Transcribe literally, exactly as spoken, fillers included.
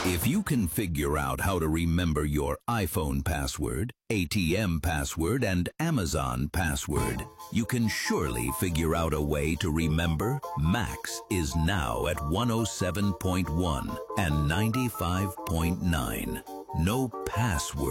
If you can figure out how to remember your iPhone password, A T M password, and Amazon password, you can surely figure out a way to remember Max is now at one oh seven point one and ninety-five point nine. No password.